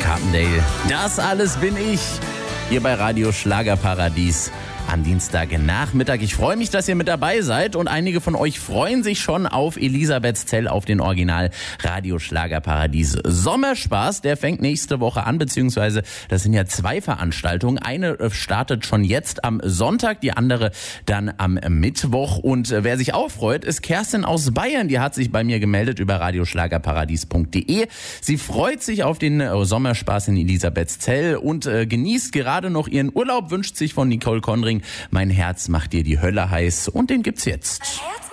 Carpendale. Das alles bin ich. Hier bei Radio Schlagerparadies am Dienstagnachmittag. Ich freue mich, dass ihr mit dabei seid und einige von euch freuen sich schon auf Elisabethzell, auf den Original Radio Schlagerparadies Sommerspaß. Der fängt nächste Woche an, beziehungsweise das sind ja 2 Veranstaltungen. Eine startet schon jetzt am Sonntag, die andere dann am Mittwoch. Und wer sich auch freut, ist Kerstin aus Bayern. Die hat sich bei mir gemeldet über radioschlagerparadies.de. Sie freut sich auf den Sommerspaß in Elisabethzell und genießt gerade noch ihren Urlaub, wünscht sich von Nicole Konring: Mein Herz macht dir die Hölle heiß, und den gibt's jetzt. Mein Herz